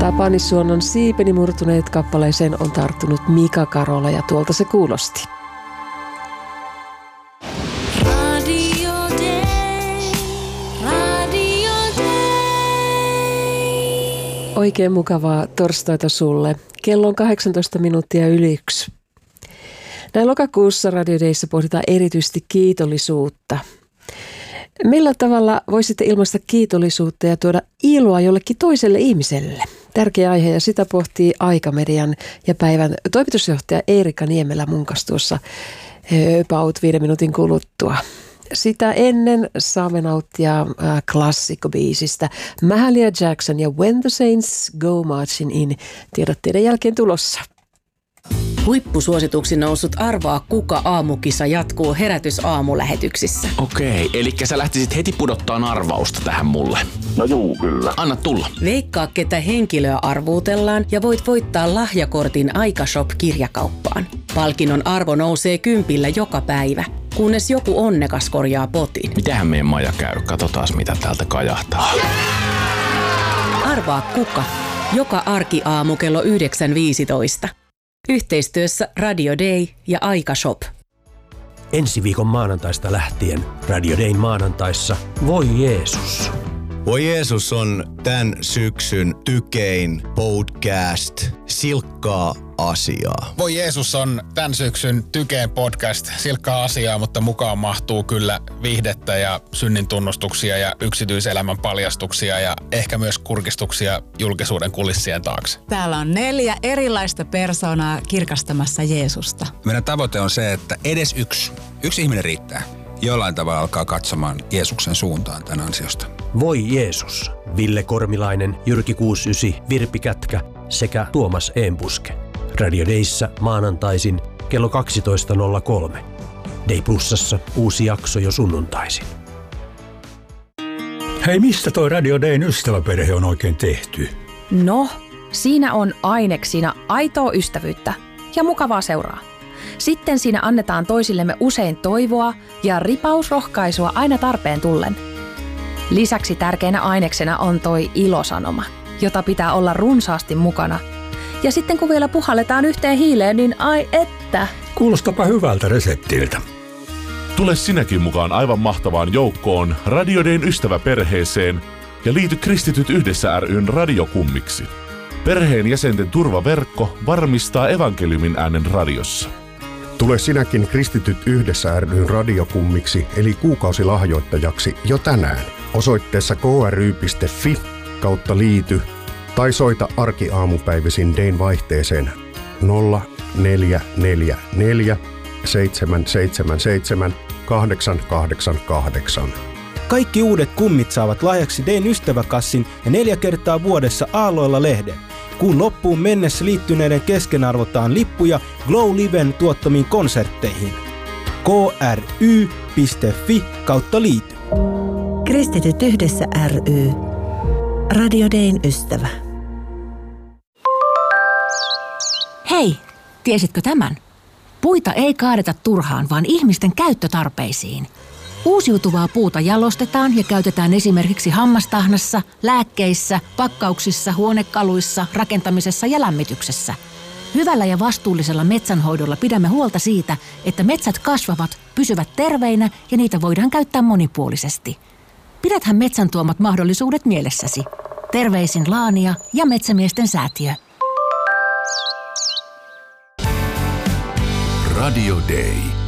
Tapani Suonnon Siipeni murtuneet kappaleeseen on tarttunut Mika Karola ja tuolta se kuulosti. Radio Day, Radio Day. Oikein mukavaa torstaita sulle. Kello on 18 minuuttia yli 1. Näin lokakuussa Radio Dayssä pohditaan erityisesti kiitollisuutta. Millä tavalla voisitte ilmaista kiitollisuutta ja tuoda iloa jollekin toiselle ihmiselle? Tärkeä aihe ja sitä pohtii Aikamedian ja päivän toimitusjohtaja Eerikka Niemelä mun kanssa tuossa about 5 minuutin kuluttua. Sitä ennen saamme nauttia klassikkobiisistä Mahalia Jackson ja When the Saints Go Marching In. Tiedotteiden jälkeen tulossa. Huippusuosituksi noussut Arvaa kuka -aamukisa jatkuu Herätys-aamulähetyksissä. Okei, eli sä lähtisit heti pudottaan arvausta tähän mulle. No juu, kyllä. Anna tulla. Veikkaa, ketä henkilöä arvuutellaan ja voit voittaa lahjakortin Aikashop-kirjakauppaan. Palkinnon arvo nousee 10 joka päivä, kunnes joku onnekas korjaa potin. Mitähän meidän maja käy? Katsotaas mitä täältä kajahtaa. Arvaa kuka? Joka arkiaamu kello 9.15. Yhteistyössä Radio Day ja Aikashop. Ensi viikon maanantaista lähtien Radio Dayn maanantaissa Voi Jeesus. Voi Jeesus on tämän syksyn tykein podcast silkkaa asiaa. Voi Jeesus on tämän syksyn tykein podcast silkkaa asiaa, mutta mukaan mahtuu kyllä viihdettä ja synnin tunnustuksia ja yksityiselämän paljastuksia ja ehkä myös kurkistuksia julkisuuden kulissien taakse. Täällä on 4 erilaista persoonaa kirkastamassa Jeesusta. Meidän tavoite on se, että edes yksi ihminen riittää. Jollain tavalla alkaa katsomaan Jeesuksen suuntaan tämän ansiosta. Voi Jeesus. Ville Kormilainen, Jyrki 69, Virpi Kätkä sekä Tuomas Eembuske. Radio Dayssä maanantaisin kello 12.03. Day Plusassa uusi jakso jo sunnuntaisin. Hei, mistä toi Radio Dayn ystäväperhe on oikein tehty? No, siinä on aineksina aitoa ystävyyttä ja mukavaa seuraa. Sitten siinä annetaan toisillemme usein toivoa ja ripausrohkaisua aina tarpeen tullen. Lisäksi tärkeänä aineksena on toi ilosanoma, jota pitää olla runsaasti mukana. Ja sitten kun vielä puhalletaan yhteen hiileen, niin ai että! Kuulostapa hyvältä reseptiltä. Tule sinäkin mukaan aivan mahtavaan joukkoon Radio Dayn ystäväperheeseen ja liity Kristityt yhdessä ry:n radiokummiksi. Perheen jäsenten turvaverkko varmistaa evankeliumin äänen radiossa. Tule sinäkin Kristityt yhdessä ry:n radiokummiksi eli kuukausilahjoittajaksi jo tänään osoitteessa kry.fi/liity tai soita arkiaamupäivisin Dayn vaihteeseen 0444 777 888. Kaikki uudet kummit saavat lahjaksi Dayn ystäväkassin ja 4 kertaa vuodessa Aalloilla-lehden. Kuun loppuun mennessä liittyneiden kesken arvotaan lippuja Glow Liven tuottamiin konsertteihin. kry.fi/liity. Kristityt yhdessä ry. Radio Dayn ystävä. Hei, tiesitkö tämän? Puita ei kaadeta turhaan, vaan ihmisten käyttötarpeisiin. Uusiutuvaa puuta jalostetaan ja käytetään esimerkiksi hammastahnassa, lääkkeissä, pakkauksissa, huonekaluissa, rakentamisessa ja lämmityksessä. Hyvällä ja vastuullisella metsänhoidolla pidämme huolta siitä, että metsät kasvavat, pysyvät terveinä ja niitä voidaan käyttää monipuolisesti. Pidäthän metsän tuomat mahdollisuudet mielessäsi. Terveisin Laania ja Metsämiesten säätiö. Radio Day.